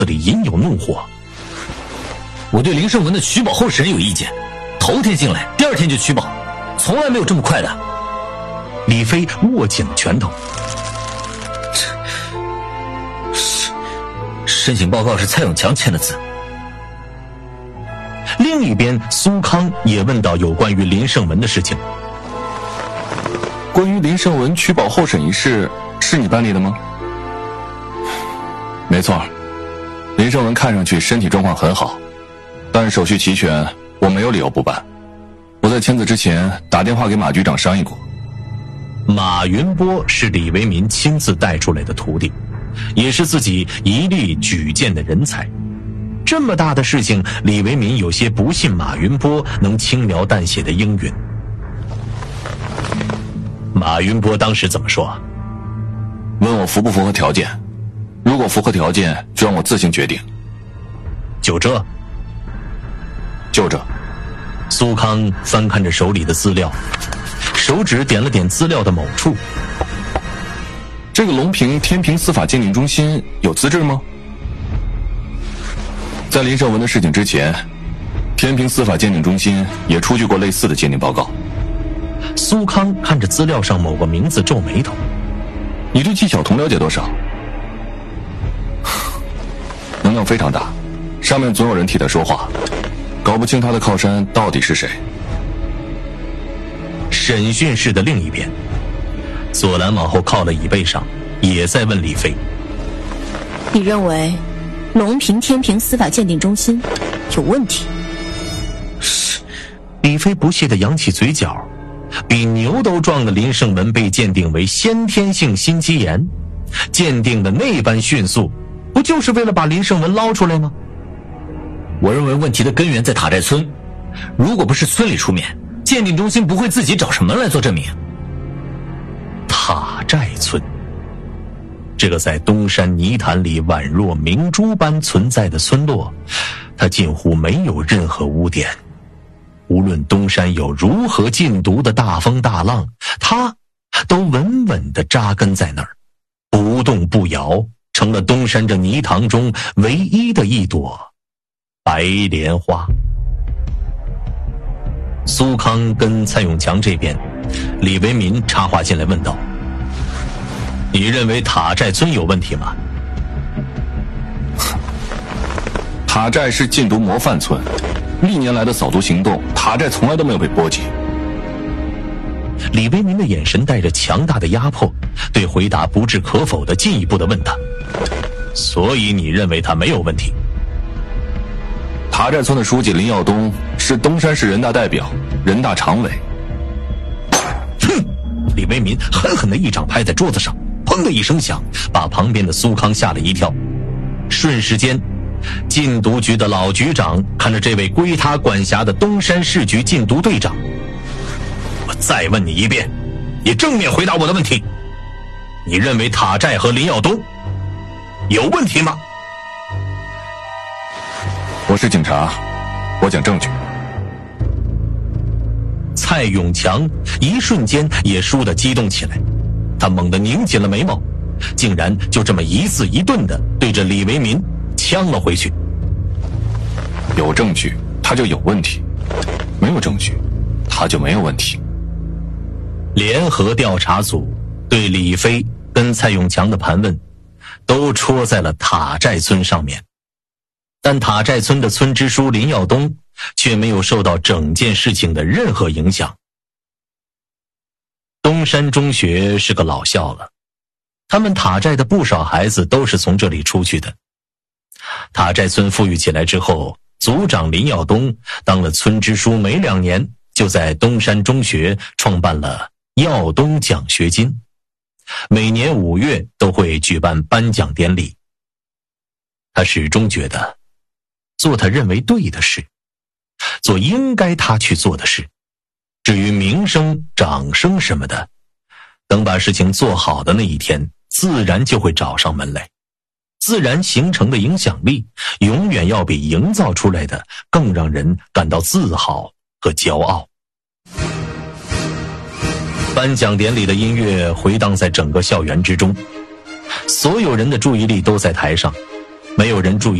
里隐有怒火。 我对林胜文的取保候审有意见，头天进来，第二天就取保，从来没有这么快的。 李飞握紧了拳头。 申请报告是蔡永强签的字。 另一边，苏康也问到有关于林胜文的事情。 关于林胜文取保候审一事，是你办理的吗？没错，林胜文看上去身体状况很好，但手续齐全，我没有理由不办。我在签字之前打电话给马局长商议过。 马云波是李维民亲自带出来的徒弟，也是自己一力举荐的人才。这么大的事情，李维民有些不信马云波能轻描淡写的应允。马云波当时怎么说？ 问我符不符合条件，如果符合条件，就让我自行决定。 就这？ 就这。 苏康翻看着手里的资料，手指点了点资料的某处。 这个隆平天平司法鉴定中心有资质吗？在林胜文的事情之前，天平司法鉴定中心也出具过类似的鉴定报告。 苏康看着资料上某个名字皱眉头。 你对纪晓彤了解多少？能量非常大，上面总有人替他说话，搞不清他的靠山到底是谁。 审讯室的另一边，左蓝往后靠了椅背上，也在问李飞： 你认为隆平天平司法鉴定中心有问题？ 李飞不屑地扬起嘴角，比牛都壮的林胜文被鉴定为先天性心肌炎，鉴定的那般迅速，不就是为了把林胜文捞出来吗？ 我认为问题的根源在塔寨村，如果不是村里出面，鉴定中心不会自己找上门来做证明。 塔寨村，这个在东山泥潭里宛若明珠般存在的村落，它近乎没有任何污点。无论东山有如何禁毒的大风大浪，它都稳稳地扎根在那儿，不动不摇，成了东山这泥塘中唯一的一朵白莲花。苏康跟蔡永强这边，李维民插话进来问道：你认为塔寨村有问题吗？ 塔寨是禁毒模范村，历年来的扫毒行动，塔寨从来都没有被波及。 李维民的眼神带着强大的压迫，对回答不置可否的进一步的问他：所以你认为他没有问题？ 塔寨村的书记林耀东是东山市人大代表、人大常委。 哼！李维民狠狠的一掌拍在桌子上，砰的一声响，把旁边的苏康吓了一跳。瞬时间，禁毒局的老局长看着这位归他管辖的东山市局禁毒队长：我再问你一遍，你正面回答我的问题，你认为塔寨和林耀东有问题吗？ 我是警察，我讲证据。 蔡永强一瞬间也输得激动起来，他猛地拧紧了眉毛，竟然就这么一字一顿地对着李维民呛了回去。 有证据他就有问题，没有证据他就没有问题。 联合调查组对李飞跟蔡永强的盘问都戳在了塔寨村上面，但塔寨村的村支书林耀东却没有受到整件事情的任何影响。东山中学是个老校了，他们塔寨的不少孩子都是从这里出去的。塔寨村富裕起来之后，组长林耀东当了村支书没2年，就在东山中学创办了耀东奖学金，每年5月都会举办颁奖典礼。他始终觉得做他认为对的事，做应该他去做的事，至于名声掌声什么的，等把事情做好的那一天，自然就会找上门来，自然形成的影响力永远要比营造出来的更让人感到自豪和骄傲。颁奖典礼的音乐回荡在整个校园之中，所有人的注意力都在台上， 没有人注意